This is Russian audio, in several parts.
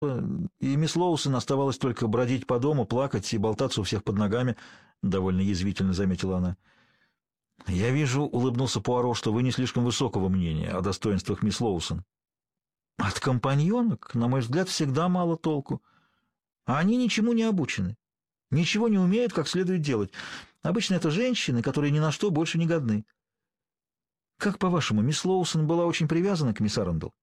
и мисс Лоусон оставалось только бродить по дому, плакать и болтаться у всех под ногами, — довольно язвительно заметила она. — Я вижу, — улыбнулся Пуаро, — что вы не слишком высокого мнения о достоинствах мисс Лоусон. — От компаньонок, на мой взгляд, всегда мало толку. А они ничему не обучены, ничего не умеют как следует делать. Обычно это женщины, которые ни на что больше не годны. Как, по-вашему, мисс Лоусон была очень привязана к мисс Арандел?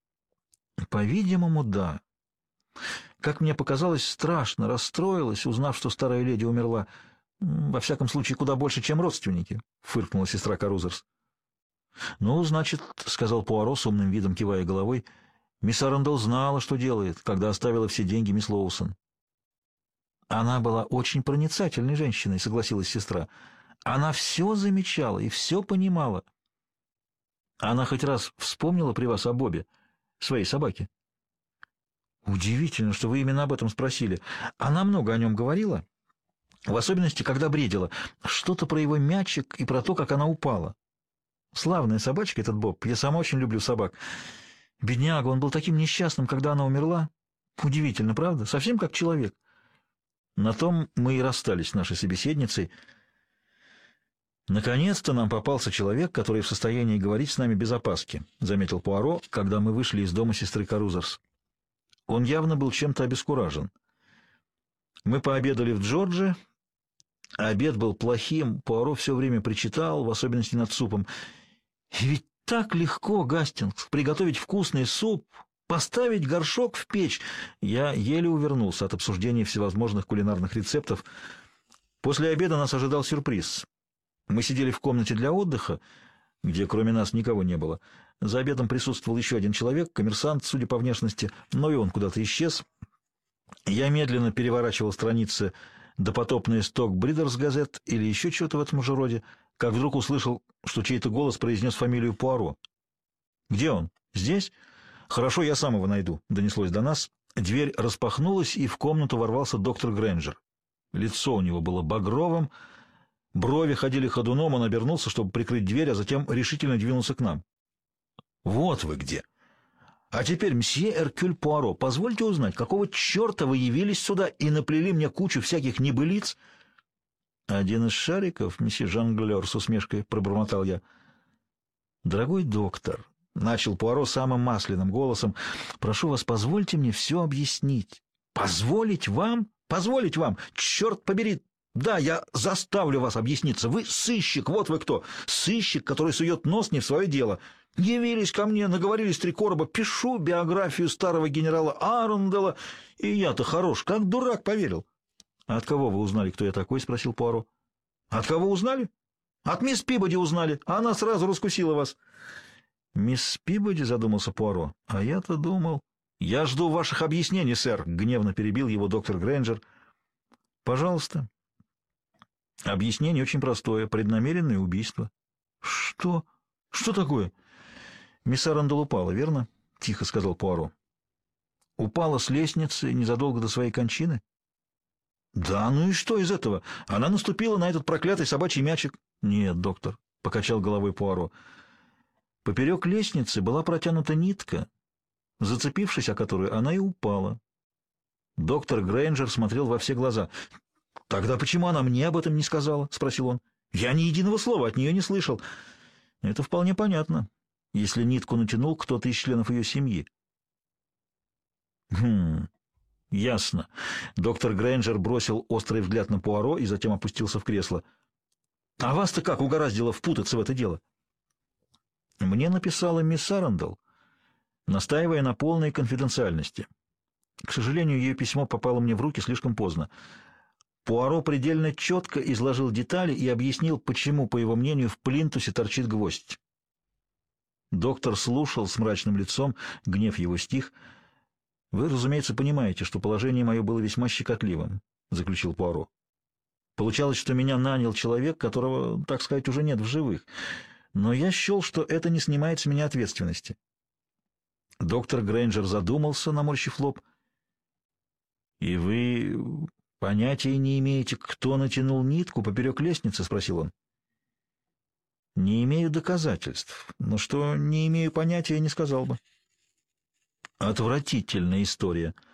— По-видимому, да. Как мне показалось, страшно расстроилась, узнав, что старая леди умерла. Во всяком случае, куда больше, чем родственники, — фыркнула сестра Карузерс. — Ну, значит, — сказал Пуаро с умным видом, кивая головой, — мисс Арандел знала, что делает, когда оставила все деньги мисс Лоусон. — Она была очень проницательной женщиной, — согласилась сестра. Она все замечала и все понимала. Она хоть раз вспомнила при вас о Бобе, своей собаке? — Удивительно, что вы именно об этом спросили. Она много о нем говорила, в особенности, когда бредила. Что-то про его мячик и про то, как она упала. Славная собачка этот Боб. Я сама очень люблю собак. Бедняга, он был таким несчастным, когда она умерла. Удивительно, правда? Совсем как человек. На том мы и расстались с нашей собеседницей. «Наконец-то нам попался человек, который в состоянии говорить с нами без опаски», — заметил Пуаро, когда мы вышли из дома сестры Карузерс. Он явно был чем-то обескуражен. Мы пообедали в Джорджи. Обед был плохим, Пуаро все время причитал, в особенности над супом. И ведь так легко, Гастингс, приготовить вкусный суп, поставить горшок в печь. Я еле увернулся от обсуждения всевозможных кулинарных рецептов. После обеда нас ожидал сюрприз. Мы сидели в комнате для отдыха, где кроме нас никого не было. За обедом присутствовал еще один человек, коммерсант, судя по внешности, но и он куда-то исчез. Я медленно переворачивал страницы допотопный сток Бридерс газет или еще чего-то в этом же роде, как вдруг услышал, что чей-то голос произнес фамилию Пуаро. «Где он? Здесь? Хорошо, я сам его найду», — донеслось до нас. Дверь распахнулась, и в комнату ворвался доктор Грэнджер. Лицо у него было багровым, брови ходили ходуном, он обернулся, чтобы прикрыть дверь, а затем решительно двинулся к нам. «Вот вы где! А теперь, мсье Эркюль Пуаро, позвольте узнать, какого черта вы явились сюда и наплели мне кучу всяких небылиц?» «Один из шариков, месье Жонглер», — с усмешкой пробормотал я. «Дорогой доктор», — начал Пуаро самым масляным голосом, — «прошу вас, позвольте мне все объяснить». «Позволить вам? Позволить вам? Черт побери! Да, я заставлю вас объясниться. Вы сыщик, вот вы кто. Сыщик, который сует нос не в свое дело. Явились ко мне, наговорились три короба, пишу биографию старого генерала Арандела, и я-то хорош, как дурак поверил». «А от кого вы узнали, кто я такой?» — спросил Пуаро. «От кого узнали? От мисс Пибоди узнали, а она сразу раскусила вас». «Мисс Пибоди?» — задумался Пуаро. «А я-то думал...» «Я жду ваших объяснений, сэр», — гневно перебил его доктор Грэнджер. «Пожалуйста». «Объяснение очень простое. Преднамеренное убийство». «Что? Что такое?» «Мисс Арандел упала, верно?» — тихо сказал Пуаро. «Упала с лестницы незадолго до своей кончины?» «Да, ну и что из этого? Она наступила на этот проклятый собачий мячик». «Нет, доктор», — покачал головой Пуаро. «Поперек лестницы была протянута нитка, зацепившись о которую, она и упала». Доктор Грэнджер смотрел во все глаза. «Тогда почему она мне об этом не сказала?» — спросил он. «Я ни единого слова от нее не слышал». «Это вполне понятно, если нитку натянул кто-то из членов ее семьи». Ясно». Доктор Грэнджер бросил острый взгляд на Пуаро и затем опустился в кресло. «А вас-то как угораздило впутаться в это дело?» «Мне написала мисс Арандел, настаивая на полной конфиденциальности. К сожалению, ее письмо попало мне в руки слишком поздно». Пуаро предельно четко изложил детали и объяснил, почему, по его мнению, в плинтусе торчит гвоздь. Доктор слушал с мрачным лицом, гнев его стих. «Вы, разумеется, понимаете, что положение мое было весьма щекотливым», — заключил Пуаро. «Получалось, что меня нанял человек, которого, так сказать, уже нет в живых. Но я счел, что это не снимает с меня ответственности». Доктор Грэнджер задумался, наморщив лоб. «И вы понятия не имеете, кто натянул нитку поперек лестницы?» — спросил он. «Не имею доказательств, но что не имею понятия, не сказал бы». «Отвратительная история».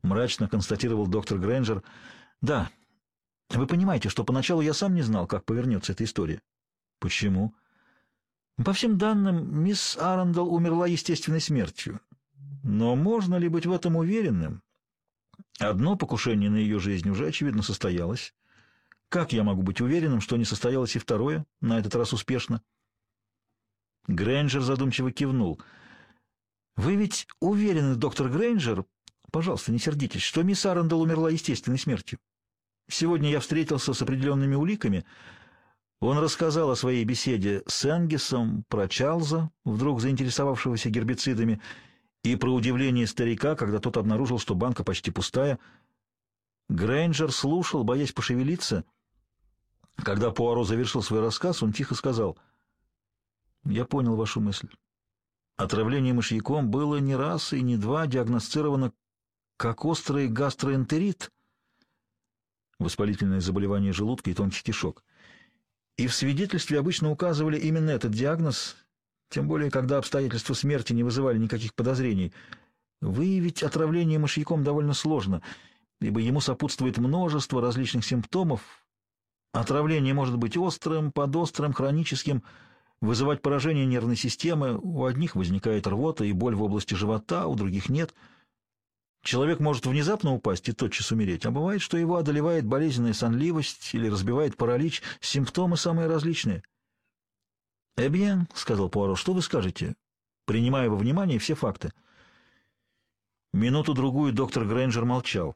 мрачно констатировал доктор Грейнджер. Да, вы понимаете, что поначалу я сам не знал, как повернется эта история. Почему? По всем данным, мисс Арандел умерла естественной смертью. Но можно ли быть в этом уверенным? Одно покушение на ее жизнь уже, очевидно, состоялось. Как я могу быть уверенным, что не состоялось и второе, на этот раз успешно? Грейнджер задумчиво кивнул. Вы ведь уверены, доктор Грейнджер, пожалуйста, не сердитесь, что мисс Арандел умерла естественной смертью? Сегодня я встретился с определенными уликами. Он рассказал о своей беседе с Энгисом про Чарльза, вдруг заинтересовавшегося гербицидами, и про удивление старика, когда тот обнаружил, что банка почти пустая. Грейнджер слушал, боясь пошевелиться. Когда Пуаро завершил свой рассказ, он тихо сказал: «Я понял вашу мысль. Отравление мышьяком было не раз и не два диагностировано как острый гастроэнтерит, воспалительное заболевание желудка и тонкий кишок. И в свидетельстве обычно указывали именно этот диагноз, тем более, когда обстоятельства смерти не вызывали никаких подозрений. Выявить отравление мышьяком довольно сложно, ибо ему сопутствует множество различных симптомов. Отравление может быть острым, подострым, хроническим, вызывать поражение нервной системы. У одних возникает рвота и боль в области живота, у других нет. Человек может внезапно упасть и тотчас умереть, а бывает, что его одолевает болезненная сонливость или разбивает паралич. Симптомы самые различные. «Eh bien», — сказал Пуаро, — «что вы скажете, принимая во внимание все факты?» Минуту-другую доктор Грейнджер молчал.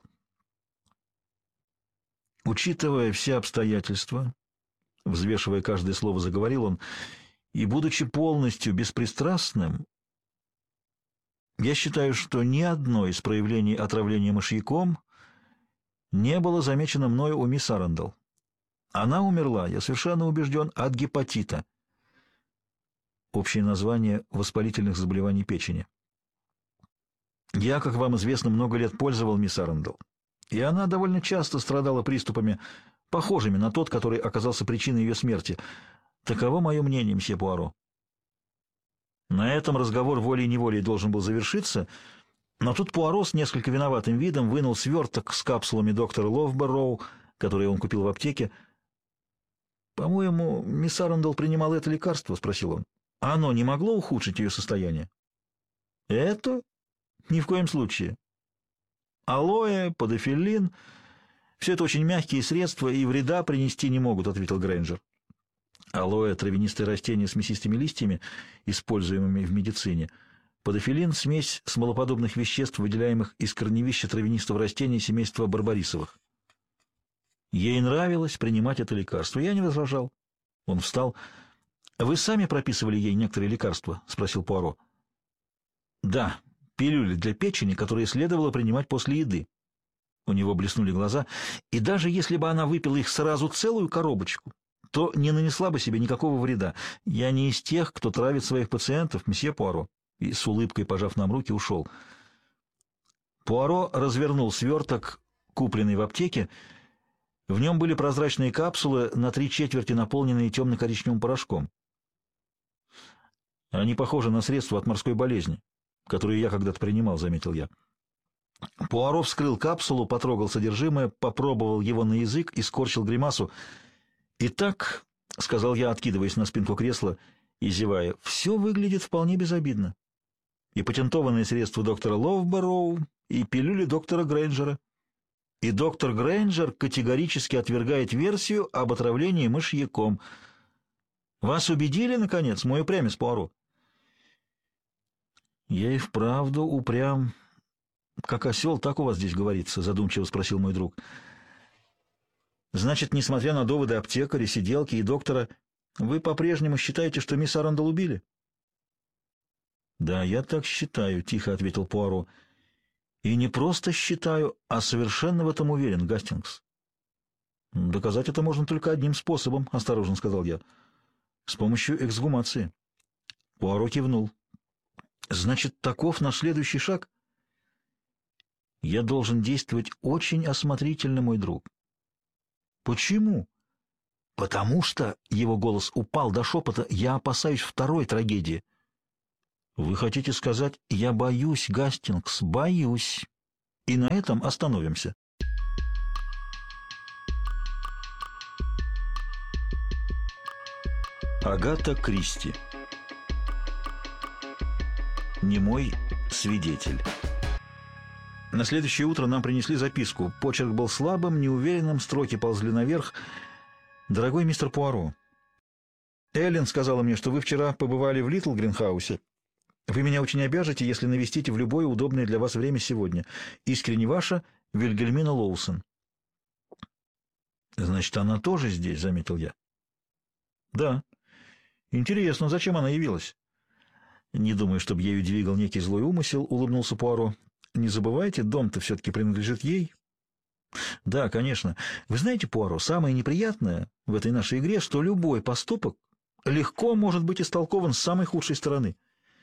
«Учитывая все обстоятельства», — взвешивая каждое слово, заговорил он, — «и будучи полностью беспристрастным, я считаю, что ни одно из проявлений отравления мышьяком не было замечено мною у мисс Арандел. Она умерла, я совершенно убежден, от гепатита». Общее название воспалительных заболеваний печени. Я, как вам известно, много лет пользовал мисс Арандел, и она довольно часто страдала приступами, похожими на тот, который оказался причиной ее смерти. Таково мое мнение, мсье Пуаро. На этом разговор волей-неволей должен был завершиться, но тут Пуаро с несколько виноватым видом вынул сверток с капсулами доктора Ловбороу, которые он купил в аптеке. «По-моему, мисс Арандел принимала это лекарство?» — спросил он. «Оно не могло ухудшить ее состояние?» «Это? Ни в коем случае. Алоэ, подофиллин — все это очень мягкие средства и вреда принести не могут», — ответил Грейнджер. Алоэ — травянистое растение с мясистыми листьями, используемыми в медицине. Подофиллин — смесь смолоподобных веществ, выделяемых из корневища травянистого растения семейства барбарисовых. Ей нравилось принимать это лекарство. Я не возражал. Он встал. «Вы сами прописывали ей некоторые лекарства?» — спросил Пуаро. «Да, пилюли для печени, которые следовало принимать после еды». У него блеснули глаза. «И даже если бы она выпила их сразу целую коробочку, то не нанесла бы себе никакого вреда. Я не из тех, кто травит своих пациентов, месье Пуаро». И с улыбкой, пожав нам руки, ушел. Пуаро развернул сверток, купленный в аптеке. В нем были прозрачные капсулы, на 3/4 наполненные темно-коричневым порошком. «Они похожи на средства от морской болезни, которые я когда-то принимал», — заметил я. Пуаро вскрыл капсулу, потрогал содержимое, попробовал его на язык и скорчил гримасу. «Итак», — сказал я, откидываясь на спинку кресла и зевая, — «все выглядит вполне безобидно. И патентованные средства доктора Ловбороу, и пилюли доктора Грейнджера. И доктор Грейнджер категорически отвергает версию об отравлении мышьяком. Вас убедили, наконец, мой упрямец, Пуаро?» «Я и вправду упрям, как осел, так у вас здесь говорится», — задумчиво спросил мой друг. «Значит, несмотря на доводы аптекаря, сиделки и доктора, вы по-прежнему считаете, что мисс Арандел убили?» «Да, я так считаю», — тихо ответил Пуаро. «И не просто считаю, а совершенно в этом уверен, Гастингс». «Доказать это можно только одним способом», — осторожно сказал я. «С помощью эксгумации». Пуаро кивнул. «Значит, таков наш следующий шаг?» «Я должен действовать очень осмотрительно, мой друг». «Почему?» «Потому что», — его голос упал до шепота, — «я опасаюсь второй трагедии». «Вы хотите сказать, я боюсь, Гастингс, боюсь». И на этом остановимся. Агата Кристи. Немой свидетель. На следующее утро нам принесли записку. Почерк был слабым, неуверенным, строки ползли наверх. «Дорогой мистер Пуаро, Эллен сказала мне, что вы вчера побывали в Литл Гринхаусе. Вы меня очень обяжете, если навестите в любое удобное для вас время сегодня. Искренне ваша, Вильгельмина Лоусон». «Значит, она тоже здесь», — заметил я. «Да. Интересно, зачем она явилась?» «Не думаю, чтобы ею двигал некий злой умысел», — улыбнулся Пуаро. «Не забывайте, дом-то все-таки принадлежит ей». «Да, конечно. Вы знаете, Пуаро, самое неприятное в этой нашей игре, что любой поступок легко может быть истолкован с самой худшей стороны.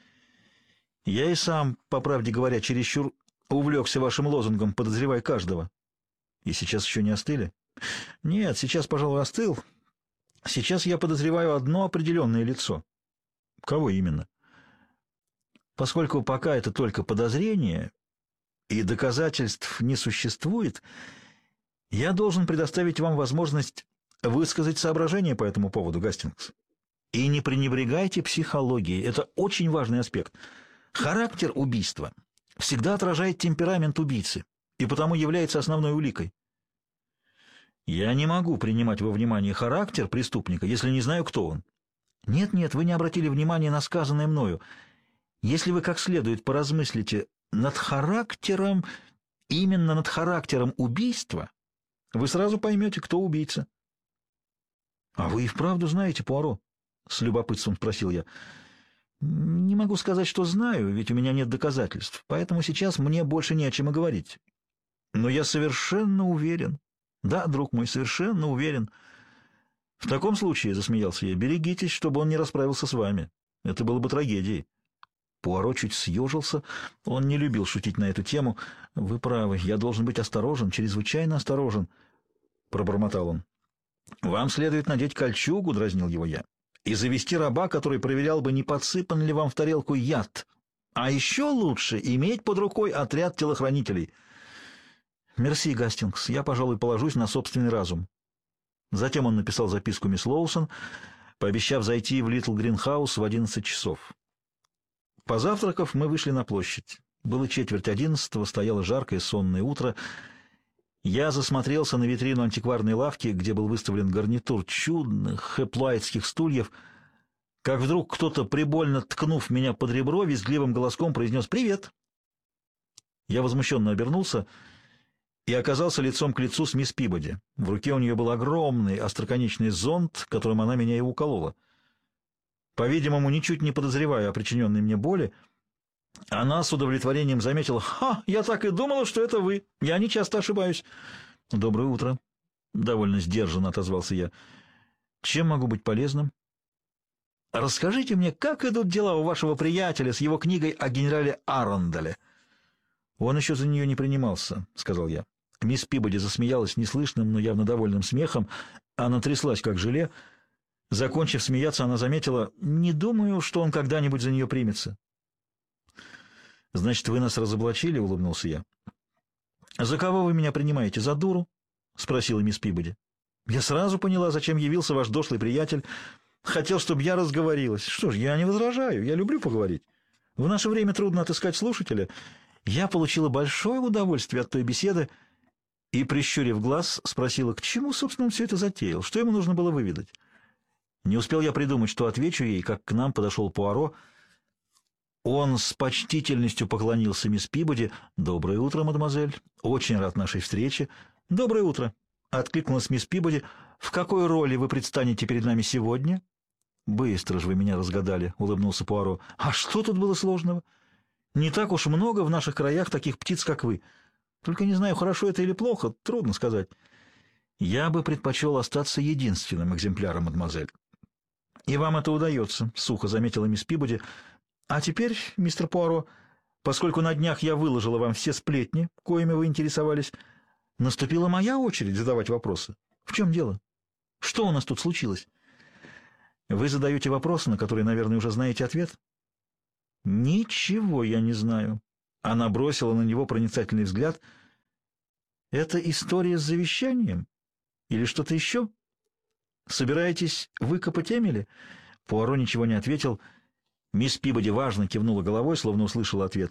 Я и сам, по правде говоря, чересчур увлекся вашим лозунгом «подозревай каждого». И сейчас еще не остыли? Нет, сейчас, пожалуй, остыл. Сейчас я подозреваю одно определенное лицо. Кого именно? Поскольку пока это только подозрение и доказательств не существует, я должен предоставить вам возможность высказать соображения по этому поводу, Гастингс. И не пренебрегайте психологией. Это очень важный аспект. Характер убийства всегда отражает темперамент убийцы и потому является основной уликой. Я не могу принимать во внимание характер преступника, если не знаю, кто он. Нет, вы не обратили внимания на сказанное мною. Если вы как следует поразмыслите над характером, именно над характером убийства, вы сразу поймете, кто убийца. — А вы и вправду знаете, Пуаро? — с любопытством спросил я. — Не могу сказать, что знаю, ведь у меня нет доказательств, поэтому сейчас мне больше не о чем и говорить. Но я совершенно уверен. Да, друг мой, совершенно уверен. В таком случае, — засмеялся я, — берегитесь, чтобы он не расправился с вами. Это было бы трагедией. Пуаро чуть съежился. Он не любил шутить на эту тему. — Вы правы, я должен быть осторожен, чрезвычайно осторожен, — пробормотал он. — Вам следует надеть кольчугу, — дразнил его я, — и завести раба, который проверял бы, не подсыпан ли вам в тарелку яд. А еще лучше иметь под рукой отряд телохранителей. — Мерси, Гастингс, я, пожалуй, положусь на собственный разум. Затем он написал записку мисс Лоусон, пообещав зайти в Литл Гринхаус в 11 часов. Позавтракав, мы вышли на площадь. Было 10:45, стояло жаркое сонное утро. Я засмотрелся на витрину антикварной лавки, где был выставлен гарнитур чудных хэплайтских стульев, как вдруг кто-то, прибольно ткнув меня под ребро, визгливым голоском произнес «Привет!». Я возмущенно обернулся и оказался лицом к лицу с мисс Пибоди. В руке у нее был огромный остроконечный зонт, которым она меня и уколола. По-видимому, ничуть не подозревая о причиненной мне боли, она с удовлетворением заметила: «Ха, я так и думала, что это вы. Я не часто ошибаюсь». «Доброе утро», — довольно сдержанно отозвался я. «Чем могу быть полезным?» «Расскажите мне, как идут дела у вашего приятеля с его книгой о генерале Арунделе?» «Он еще за нее не принимался», — сказал я. Мисс Пибоди засмеялась неслышным, но явно довольным смехом. Она тряслась, как желе. Закончив смеяться, она заметила: «Не думаю, что он когда-нибудь за нее примется». «Значит, вы нас разоблачили?» — улыбнулся я. «За кого вы меня принимаете? За дуру?» — спросила мисс Пибоди. «Я сразу поняла, зачем явился ваш дошлый приятель. Хотел, чтобы я разговорилась. Что ж, я не возражаю, я люблю поговорить. В наше время трудно отыскать слушателя. Я получила большое удовольствие от той беседы и, прищурив глаз, спросила, к чему, собственно, он все это затеял, что ему нужно было выведать. Не успел я придумать, что отвечу ей, как к нам подошел Пуаро. Он с почтительностью поклонился мисс Пибоди. «Доброе утро, мадемуазель. Очень рад нашей встрече». «Доброе утро», — откликнулась мисс Пибоди. «В какой роли вы предстанете перед нами сегодня?» «Быстро же вы меня разгадали», — улыбнулся Пуаро. «А что тут было сложного? Не так уж много в наших краях таких птиц, как вы. Только не знаю, хорошо это или плохо, трудно сказать. Я бы предпочел остаться единственным экземпляром, мадемуазель». «И вам это удается», — сухо заметила мисс Пибоди. «А теперь, мистер Пуаро, поскольку на днях я выложила вам все сплетни, коими вы интересовались, наступила моя очередь задавать вопросы. В чем дело? Что у нас тут случилось?» «Вы задаете вопросы, на которые, наверное, уже знаете ответ?» «Ничего я не знаю. Она бросила на него проницательный взгляд. «Это история с завещанием? Или что-то еще? Собираетесь выкопать Эмили?» Пуаро ничего не ответил. Мисс Пибоди важно кивнула головой, словно услышала ответ.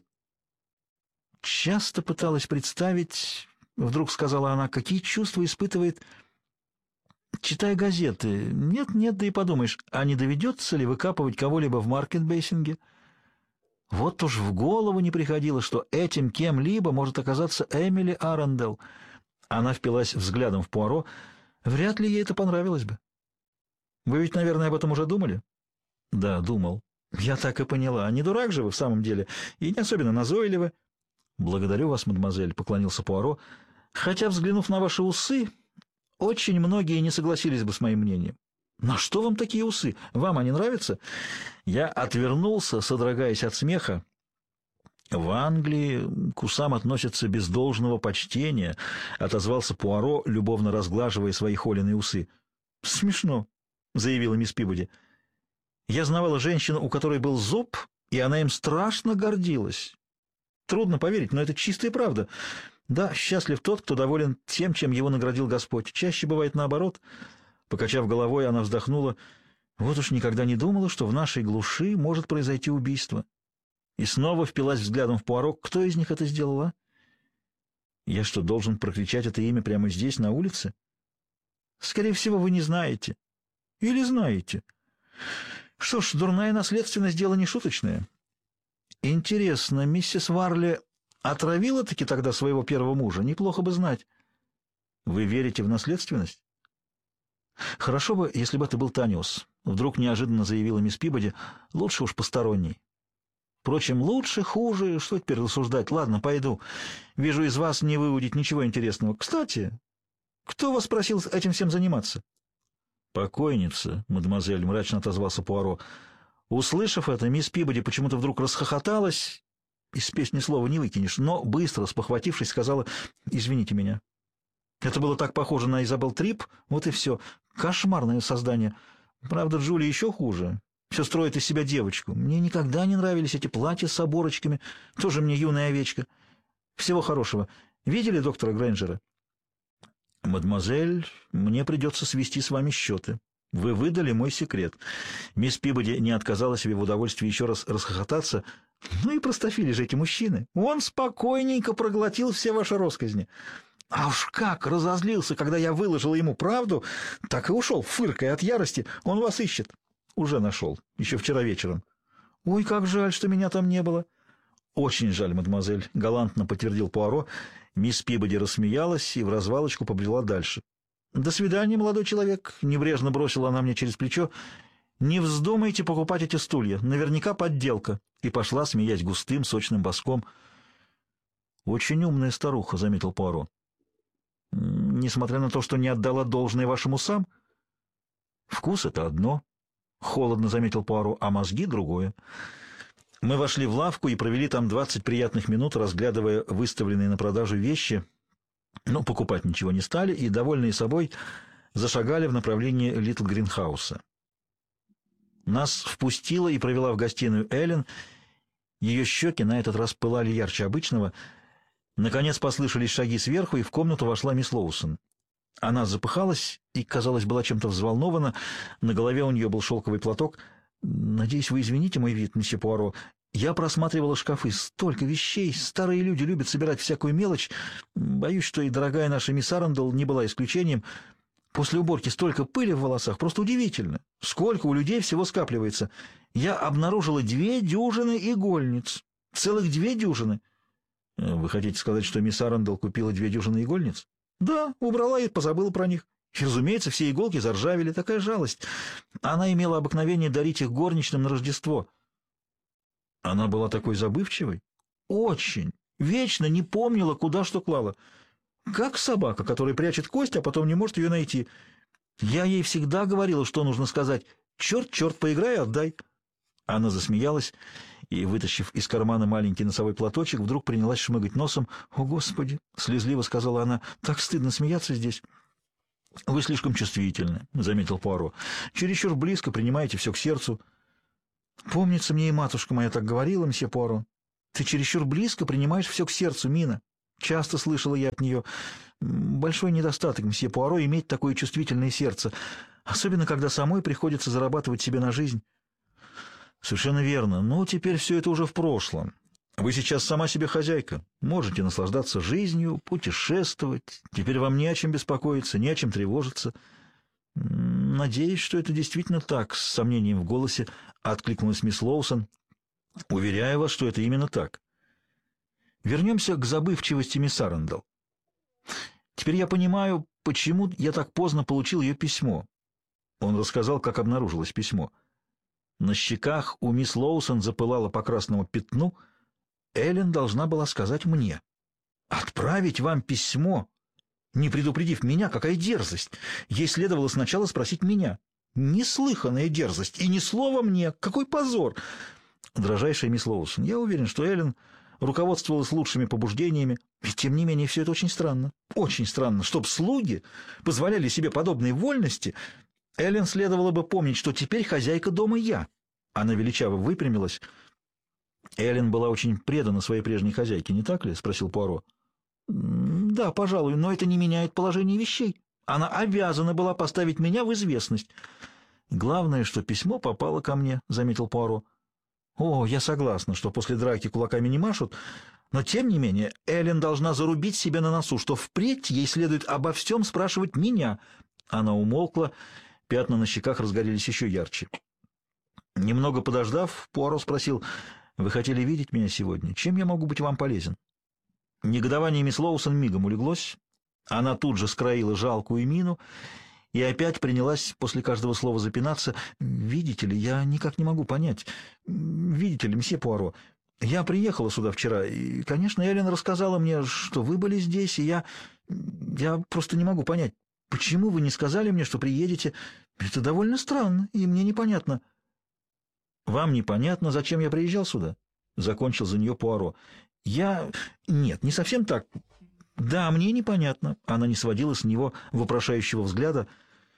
«Часто пыталась представить, — вдруг сказала она, — какие чувства испытывает, читая газеты. Нет, да и подумаешь, а не доведется ли выкапывать кого-либо в Маркет-Бейсинге? Вот уж в голову не приходило, что этим кем-либо может оказаться Эмили Арандел». Она впилась взглядом в Пуаро. «Вряд ли ей это понравилось бы. Вы ведь, наверное, об этом уже думали?» «Да, думал». «Я так и поняла. Не дурак же вы в самом деле, и не особенно назойливы». «Благодарю вас, мадемуазель», — поклонился Пуаро. «Хотя, взглянув на ваши усы, очень многие не согласились бы с моим мнением». «На что вам такие усы? Вам они нравятся?» Я отвернулся, содрогаясь от смеха. «В Англии к усам относятся без должного почтения», — отозвался Пуаро, любовно разглаживая свои холеные усы. «Смешно», — заявила мисс Пибоди. «Я знавала женщину, у которой был зуб, и она им страшно гордилась. Трудно поверить, но это чистая правда. Да, счастлив тот, кто доволен тем, чем его наградил Господь. Чаще бывает наоборот». Покачав головой, она вздохнула. «Вот уж никогда не думала, что в нашей глуши может произойти убийство». И снова впилась взглядом в Пуаро. «Кто из них это сделал, а?» «Я что, должен прокричать это имя прямо здесь, на улице?» «Скорее всего, вы не знаете. Или знаете. Что ж, дурная наследственность — дело не шуточное. Интересно, миссис Варли отравила-таки тогда своего первого мужа? Неплохо бы знать». «Вы верите в наследственность?» «Хорошо бы, если бы это был Таниус», — вдруг неожиданно заявила мисс Пибоди. «Лучше уж посторонний». «Впрочем, лучше, хуже, что теперь рассуждать? Ладно, пойду. Вижу, из вас не выудить ничего интересного. Кстати, кто вас просил этим всем заниматься?» «Покойница, мадемуазель», — мрачно отозвался Пуаро. Услышав это, мисс Пибоди почему-то вдруг расхохоталась. Из песни слова не выкинешь, но, быстро спохватившись, сказала: «Извините меня». Это было так похоже на Изабелл Трип, вот и все. Кошмарное создание. Правда, Джули еще хуже. Все строит из себя девочку. Мне никогда не нравились эти платья с оборочками. Тоже мне юная овечка. Всего хорошего. Видели доктора Грэнджера? «Мадемуазель, мне придется свести с вами счеты. Вы выдали мой секрет». Мисс Пибоди не отказала себе в удовольствии еще раз расхохотаться. «Ну и простофили же эти мужчины. Он спокойненько проглотил все ваши росказни. А уж как разозлился, когда я выложила ему правду, так и ушел, фыркая от ярости. Он вас ищет». «Уже нашел. Еще вчера вечером». «Ой, как жаль, что меня там не было». «Очень жаль, мадемуазель», — галантно подтвердил Пуаро. Мисс Пибоди рассмеялась и в развалочку побрела дальше. «До свидания, молодой человек», — небрежно бросила она мне через плечо. «Не вздумайте покупать эти стулья. Наверняка подделка». И пошла, смеясь густым, сочным боском. «Очень умная старуха», — заметил Пуаро. «Несмотря на то, что не отдала должное вашим усам?» «Вкус — это одно», — холодно заметил Пуаро, — «а мозги — другое». Мы вошли в лавку и провели там 20 приятных минут, разглядывая выставленные на продажу вещи, но покупать ничего не стали и, довольные собой, зашагали в направлении Литл Гринхауса. Нас впустила и провела в гостиную Эллен. Ее щеки на этот раз пылали ярче обычного. Наконец послышались шаги сверху, и в комнату вошла мисс Лоусон. Она запыхалась и, казалось, была чем-то взволнована. На голове у нее был шелковый платок. «Надеюсь, вы извините мой вид, месье Пуаро. Я просматривала шкафы. Столько вещей. Старые люди любят собирать всякую мелочь. Боюсь, что и дорогая наша мисс Арандел не была исключением. После уборки столько пыли в волосах. Просто удивительно. Сколько у людей всего скапливается. Я обнаружила 2 дюжины игольниц. Целых 2 дюжины». «Вы хотите сказать, что мисс Арандел купила 2 дюжины игольниц?» «Да, убрала и позабыла про них. И, разумеется, все иголки заржавели. Такая жалость. Она имела обыкновение дарить их горничным на Рождество». «Она была такой забывчивой?» «Очень. Вечно не помнила, куда что клала. Как собака, которая прячет кость, а потом не может ее найти. Я ей всегда говорила, что нужно сказать: «Черт, черт, поиграй и отдай». Она засмеялась и, вытащив из кармана маленький носовой платочек, вдруг принялась шмыгать носом. «О, Господи!» — слезливо сказала она. «Так стыдно смеяться здесь». «Вы слишком чувствительны», — заметил Пуаро. «Чересчур близко принимаете все к сердцу». «Помнится, мне и матушка моя так говорила, мсье Пуаро. Ты чересчур близко принимаешь все к сердцу, Мина. Часто слышала я от нее. Большой недостаток мсье Пуаро иметь такое чувствительное сердце, особенно когда самой приходится зарабатывать себе на жизнь. Совершенно верно. Но теперь все это уже в прошлом. Вы сейчас сама себе хозяйка. Можете наслаждаться жизнью, путешествовать. Теперь вам не о чем беспокоиться, не о чем тревожиться. Надеюсь, что это действительно так, с сомнением в голосе откликнулась мисс Лоусон. Уверяю вас, что это именно так. Вернемся к забывчивости мисс Арандел. Теперь я понимаю, почему я так поздно получил ее письмо. Он рассказал, как обнаружилось письмо. На щеках у мисс Лоусон запылало по красному пятну. Эллен должна была сказать мне. «Отправить вам письмо, не предупредив меня, какая дерзость! Ей следовало сначала спросить меня. Неслыханная дерзость, и ни слова мне! Какой позор!» Дрожайшая мисс Лоусон, я уверен, что Эллен руководствовалась лучшими побуждениями, и тем не менее все это очень странно. Очень странно, чтоб слуги позволяли себе подобные вольности. Эллен следовало бы помнить, что теперь хозяйка дома я. Она величаво выпрямилась. Эллен была очень предана своей прежней хозяйке, не так ли? — спросил Пуаро. — Да, пожалуй, но это не меняет положение вещей. Она обязана была поставить меня в известность. — Главное, что письмо попало ко мне, — заметил Пуаро. — О, я согласна, что после драки кулаками не машут, но, тем не менее, Эллен должна зарубить себе на носу, что впредь ей следует обо всем спрашивать меня. Она умолкла, пятна на щеках разгорелись еще ярче. Немного подождав, Пуаро спросил: «Вы хотели видеть меня сегодня? Чем я могу быть вам полезен?» Негодование мисс Лоусон мигом улеглось. Она тут же скроила жалкую мину и опять принялась после каждого слова запинаться. «Видите ли, я никак не могу понять. Видите ли, мсье Пуаро, я приехала сюда вчера, и, конечно, Эллен рассказала мне, что вы были здесь, и я просто не могу понять, почему вы не сказали мне, что приедете. Это довольно странно, и мне непонятно». «Вам непонятно, зачем я приезжал сюда?» — закончил за нее Пуаро. «Нет, не совсем так. Да, мне непонятно». Она не сводила с него вопрошающего взгляда.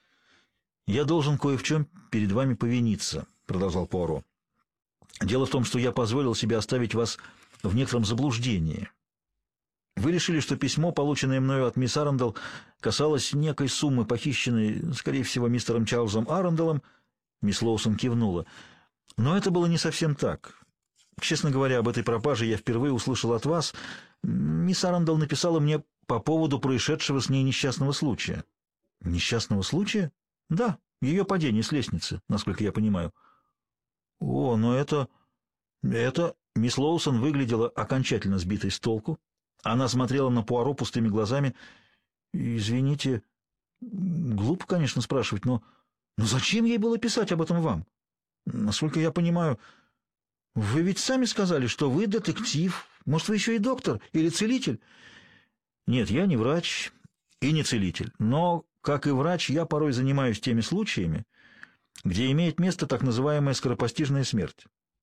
«Я должен кое в чем перед вами повиниться», — продолжал Пуаро. «Дело в том, что я позволил себе оставить вас в некотором заблуждении. Вы решили, что письмо, полученное мною от мисс Арандел, касалось некой суммы, похищенной, скорее всего, мистером Чарльзом Аранделом». Мисс Лоусон кивнула. «Но это было не совсем так. Честно говоря, об этой пропаже я впервые услышал от вас. Мисс Арандел написала мне по поводу происшедшего с ней несчастного случая». «Несчастного случая?» «Да, ее падение с лестницы, насколько я понимаю». «О, но это...» Мисс Лоусон выглядела окончательно сбитой с толку. Она смотрела на Пуаро пустыми глазами. «Извините, глупо, конечно, спрашивать, но зачем ей было писать об этом вам? Насколько я понимаю, вы ведь сами сказали, что вы детектив. Может, вы еще и доктор или целитель?» «Нет, я не врач и не целитель, но, как и врач, я порой занимаюсь теми случаями, где имеет место так называемая скоропостижная смерть».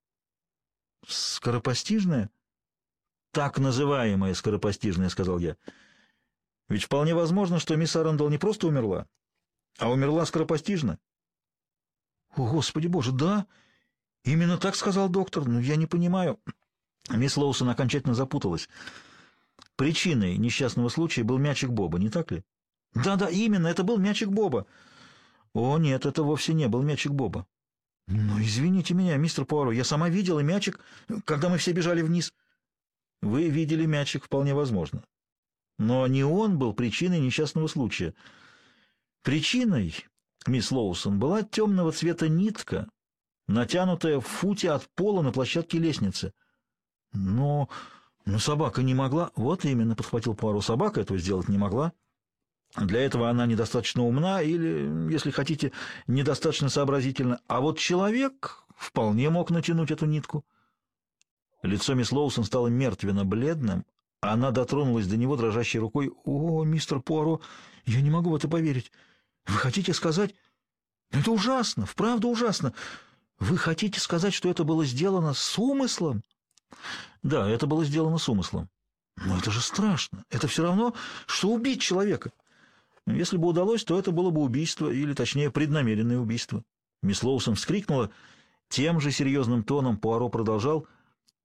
«Скоропостижная?» «Так называемая скоропостижная», — сказал я. «Ведь вполне возможно, что мисс Арандел не просто умерла, а умерла скоропостижно». «О, Господи Боже, да! Именно так сказал доктор, но я не понимаю». Мисс Лоусон окончательно запуталась. «Причиной несчастного случая был мячик Боба, не так ли?» «Да, именно, это был мячик Боба». «О, нет, это вовсе не был мячик Боба». «Ну, извините меня, мистер Пуаро, я сама видела мячик, когда мы все бежали вниз». «Вы видели мячик, вполне возможно. Но не он был причиной несчастного случая. Причиной, мисс Лоусон, была темного цвета нитка, натянутая в футе от пола на площадке лестницы». «Но собака не могла...» «Вот именно», — подхватил Пуаро, — «собака этого сделать не могла. Для этого она недостаточно умна или, если хотите, недостаточно сообразительна. А вот человек вполне мог натянуть эту нитку». Лицо мисс Лоусон стало мертвенно-бледным. Она дотронулась до него дрожащей рукой. «О, мистер Пуаро, я не могу в это поверить. Вы хотите сказать... Это ужасно, вправду ужасно. Вы хотите сказать, что это было сделано с умыслом?» «Да, это было сделано с умыслом». «Но это же страшно. Это все равно, что убить человека. Если бы удалось, то это было бы убийство, или, точнее, преднамеренное убийство». Мисс Лоусон вскрикнула. Тем же серьезным тоном Пуаро продолжал: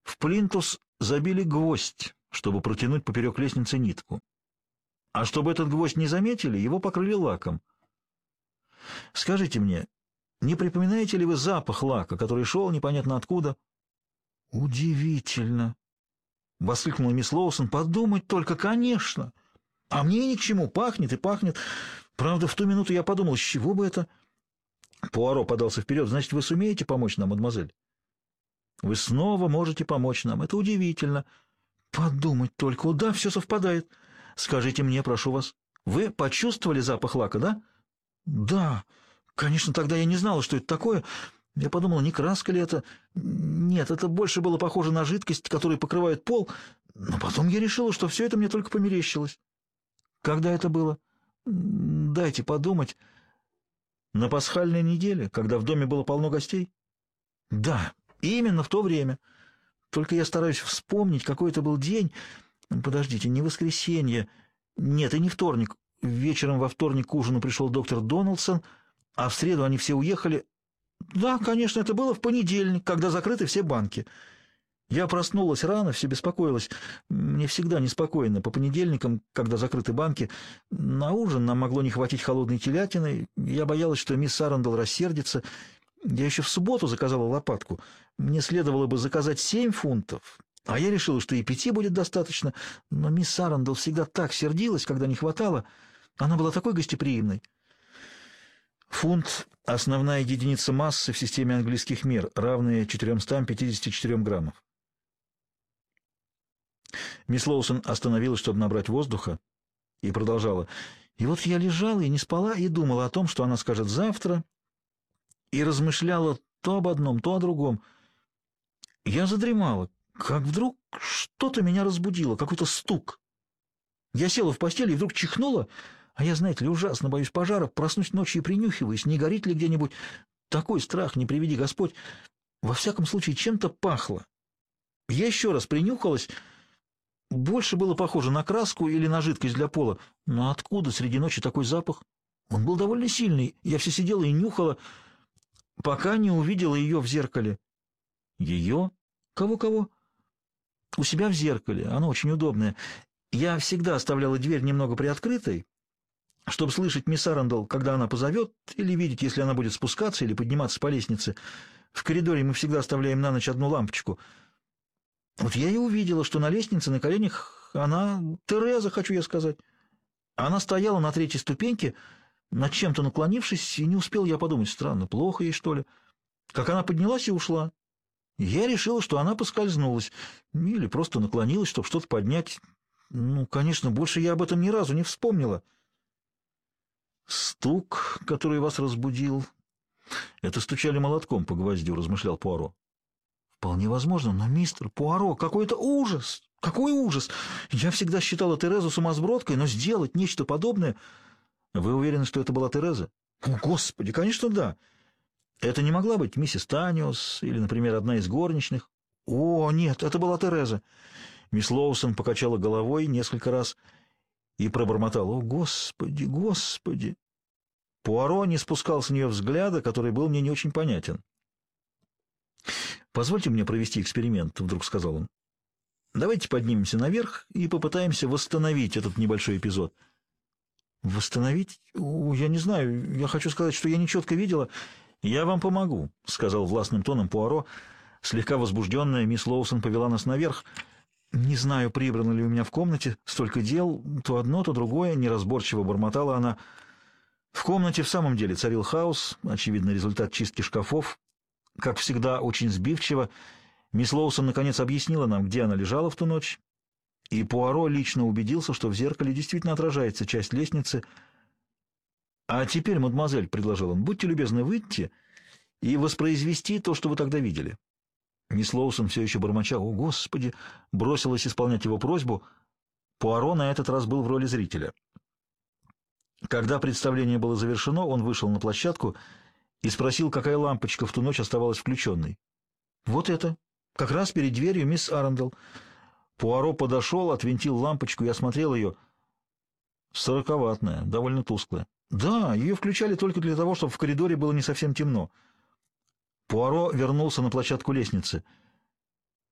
В плинтус забили гвоздь, чтобы протянуть поперек лестницы нитку. А чтобы этот гвоздь не заметили, его покрыли лаком. Скажите мне, не припоминаете ли вы запах лака, который шел непонятно откуда? Удивительно! — воскликнула мисс Лоусон. — Подумать только, конечно! А мне ни к чему, пахнет и пахнет. Правда, в ту минуту я подумал, с чего бы это... Пуаро подался вперед. — Значит, вы сумеете помочь нам, мадемуазель? — Вы снова можете помочь нам. Это удивительно. Подумать только. Да, все совпадает. Скажите мне, прошу вас, вы почувствовали запах лака, да? — Да. Конечно, тогда я не знала, что это такое. Я подумала, не краска ли это? Нет, это больше было похоже на жидкость, которая покрывает пол. Но потом я решила, что все это мне только померещилось. Когда это было? Дайте подумать. На пасхальной неделе, когда в доме было полно гостей? Да, именно в то время. Только я стараюсь вспомнить, какой это был день. Подождите, не воскресенье. Нет, и не вторник. Вечером во вторник к ужину пришел доктор Дональдсон, а в среду они все уехали. Да, конечно, это было в понедельник, когда закрыты все банки. Я проснулась рано, все беспокоилась. Мне всегда неспокойно по понедельникам, когда закрыты банки. На ужин нам могло не хватить холодной телятины. Я боялась, что мисс Арандел рассердится. Я еще в субботу заказала лопатку. Мне следовало бы заказать 7 фунтов, а я решила, что и 5 будет достаточно. Но мисс Арандел всегда так сердилась, когда не хватало. Она была такой гостеприимной. Фунт — основная единица массы в системе английских мер, равная 454 граммов. Мисс Лоусон остановилась, чтобы набрать воздуха, и продолжала. И вот я лежала и не спала, и думала о том, что она скажет завтра, и размышляла то об одном, то о другом. Я задремала, как вдруг что-то меня разбудило, какой-то стук. Я села в постели и вдруг чихнула. А я, знаете ли, ужасно боюсь пожара, проснусь ночью и принюхиваюсь, не горит ли где-нибудь. Такой страх, не приведи Господь. Во всяком случае, чем-то пахло. Я еще раз принюхалась. Больше было похоже на краску или на жидкость для пола. Но откуда среди ночи такой запах? Он был довольно сильный. Я все сидела и нюхала, пока не увидела ее в зеркале. Ее? Кого-кого? У себя в зеркале. Оно очень удобное. Я всегда оставляла дверь немного приоткрытой, чтобы слышать мисс Арандел, когда она позовет, или видеть, если она будет спускаться или подниматься по лестнице. В коридоре мы всегда оставляем на ночь одну лампочку. Вот я и увидела, что на лестнице на коленях она, Тереза, хочу я сказать. Она стояла на 3-й ступеньке, над чем-то наклонившись, и не успел я подумать, странно, плохо ей, что ли. Как она поднялась и ушла. Я решила, что она поскользнулась, или просто наклонилась, чтобы что-то поднять. Ну, конечно, больше я об этом ни разу не вспомнила. «Стук, который вас разбудил, это стучали молотком по гвоздю», — размышлял Пуаро. «Вполне возможно, но, мистер Пуаро, какой-то ужас! Какой ужас! Я всегда считала Терезу сумасбродкой, но сделать нечто подобное...» «Вы уверены, что это была Тереза?» «О, Господи, конечно, да! Это не могла быть миссис Таниус или, например, одна из горничных?» «О, нет, это была Тереза!» Мисс Лоусон покачала головой несколько раз и пробормотал: «О, Господи, Господи!» Пуаро не спускал с нее взгляда, который был мне не очень понятен. «Позвольте мне провести эксперимент», — вдруг сказал он. «Давайте поднимемся наверх и попытаемся восстановить этот небольшой эпизод». «Восстановить? О, я не знаю. Я хочу сказать, что я нечетко видела». «Я вам помогу», — сказал властным тоном Пуаро. Слегка возбужденная мисс Лоусон повела нас наверх. Не знаю, прибрано ли у меня в комнате, столько дел, то одно, то другое, неразборчиво бормотала она. В комнате в самом деле царил хаос, очевидно, результат чистки шкафов. Как всегда, очень сбивчиво, мисс Лоусон наконец объяснила нам, где она лежала в ту ночь, и Пуаро лично убедился, что в зеркале действительно отражается часть лестницы. «А теперь, мадемуазель, — предложил он, — будьте любезны выйти и воспроизвести то, что вы тогда видели». Мисс Лоусон, все еще бормоча «О, Господи!», бросилась исполнять его просьбу. Пуаро на этот раз был в роли зрителя. Когда представление было завершено, он вышел на площадку и спросил, какая лампочка в ту ночь оставалась включенной. «Вот это, как раз перед дверью мисс Арандел». Пуаро подошел, отвинтил лампочку и осмотрел ее. 40-ваттная, довольно тусклая. «Да, ее включали только для того, чтобы в коридоре было не совсем темно». Пуаро вернулся на площадку лестницы.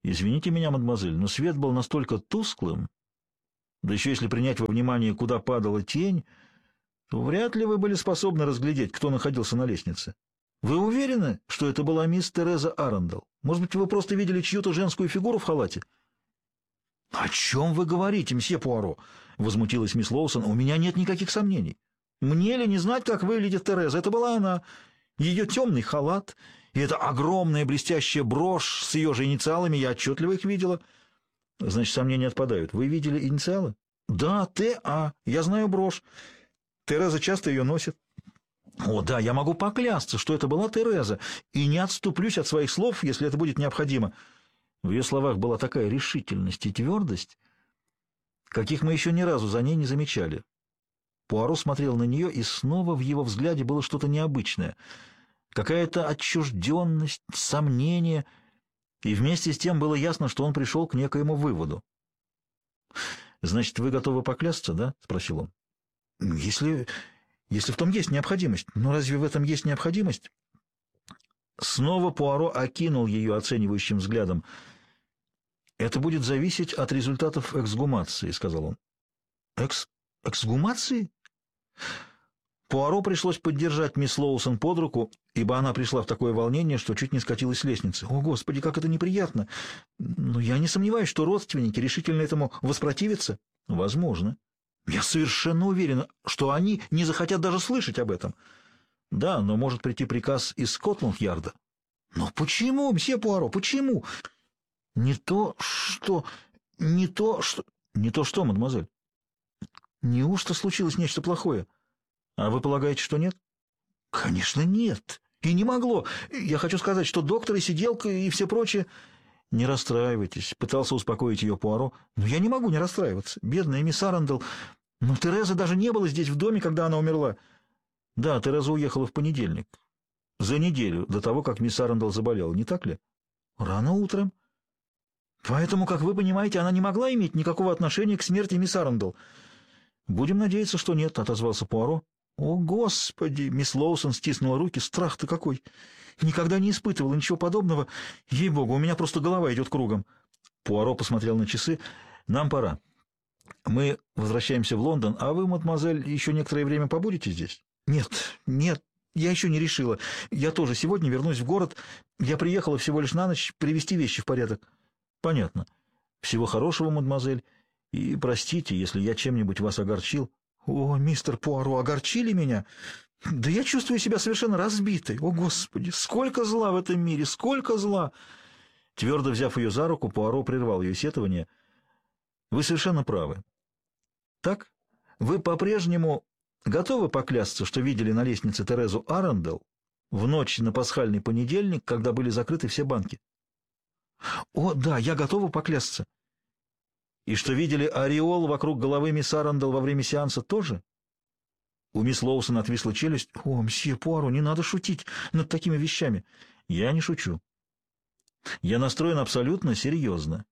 Извините меня, мадемуазель, но свет был настолько тусклым, да еще если принять во внимание, куда падала тень, то вряд ли вы были способны разглядеть, кто находился на лестнице. Вы уверены, что это была мисс Тереза Арандел? Может быть, вы просто видели чью-то женскую фигуру в халате? — О чем вы говорите, мсье Пуаро? — возмутилась мисс Лоусон. — У меня нет никаких сомнений. Мне ли не знать, как выглядит Тереза? Это была она. Ее темный халат и эта огромная блестящая брошь с ее же инициалами, я отчетливо их видела. — Значит, сомнения отпадают. Вы видели инициалы? — Да, Т.А. Я знаю брошь. Тереза часто ее носит. О, да, я могу поклясться, что это была Тереза, и не отступлюсь от своих слов, если это будет необходимо. В ее словах была такая решительность и твердость, каких мы еще ни разу за ней не замечали. Пуаро смотрел на нее, и снова в его взгляде было что-то необычное, какая-то отчужденность, сомнение, и вместе с тем было ясно, что он пришел к некоему выводу. «Значит, вы готовы поклясться, да?» — спросил он. Если в том есть необходимость. Но разве в этом есть необходимость? Снова Пуаро окинул ее оценивающим взглядом. «Это будет зависеть от результатов эксгумации», — сказал он. Эксгумации? Пуаро пришлось поддержать мисс Лоусон под руку, ибо она пришла в такое волнение, что чуть не скатилась с лестницы. «О, Господи, как это неприятно! Но я не сомневаюсь, что родственники решительно этому воспротивятся». «Возможно. Я совершенно уверен, что они не захотят даже слышать об этом. Да, но может прийти приказ из Скотланд-Ярда». «Но почему, мсье Пуаро, почему?» «Не то, что... Не то что, мадемуазель? Неужто случилось нечто плохое? А вы полагаете, что нет?» «Конечно, нет. И не могло. Я хочу сказать, что доктор и сиделка и все прочее...» «Не расстраивайтесь», — пытался успокоить ее Пуаро. «Но я не могу не расстраиваться. Бедная мисс Арандел. Но Тереза даже не была здесь в доме, когда она умерла». «Да, Тереза уехала в понедельник. За неделю до того, как мисс Арандел заболела, не так ли?» «Рано утром. Поэтому, как вы понимаете, она не могла иметь никакого отношения к смерти мисс Арандел». «Будем надеяться, что нет», — отозвался Пуаро. «О, Господи!» — мисс Лоусон стиснула руки. «Страх-то какой! Никогда не испытывала ничего подобного. Ей-богу, у меня просто голова идет кругом». Пуаро посмотрел на часы. «Нам пора. Мы возвращаемся в Лондон, а вы, мадемуазель, еще некоторое время побудете здесь?» «Нет, я еще не решила. Я тоже сегодня вернусь в город. Я приехала всего лишь на ночь привести вещи в порядок». «Понятно. Всего хорошего, мадемуазель. И простите, если я чем-нибудь вас огорчил». «О, мистер Пуаро, огорчили меня? Да я чувствую себя совершенно разбитой. О, Господи, сколько зла в этом мире, сколько зла!» Твердо взяв ее за руку, Пуаро прервал ее сетование. «Вы совершенно правы. Так, вы по-прежнему готовы поклясться, что видели на лестнице Терезу Арандел в ночь на пасхальный понедельник, когда были закрыты все банки?» «О, да, я готова поклясться». «И что видели ореол вокруг головы мисс Арандел во время сеанса тоже?» У мисс Лоусон отвисла челюсть. «О, мсье Пуаро, не надо шутить над такими вещами». «Я не шучу. Я настроен абсолютно серьезно».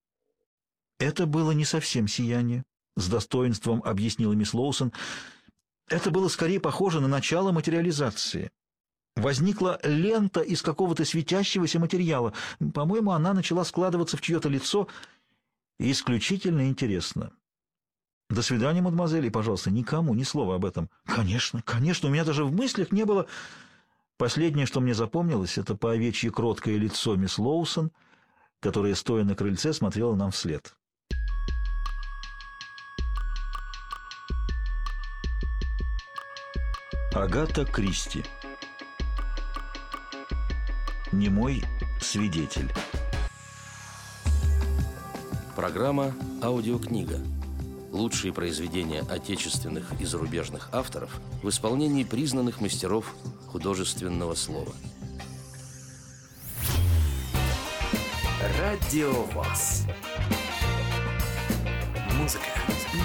«Это было не совсем сияние», — с достоинством объяснила мисс Лоусон. «Это было скорее похоже на начало материализации. Возникла лента из какого-то светящегося материала. По-моему, она начала складываться в чье-то лицо. Исключительно интересно. До свидания, мадемуазель, и, пожалуйста, никому ни слова об этом». «Конечно, конечно, у меня даже в мыслях не было...» Последнее, что мне запомнилось, это по-овечьи кроткое лицо мисс Лоусон, которая, стоя на крыльце, смотрела нам вслед. Агата Кристи. Немой свидетель. Программа «Аудиокнига». Лучшие произведения отечественных и зарубежных авторов в исполнении признанных мастеров художественного слова. Радио ВОС. Музыка,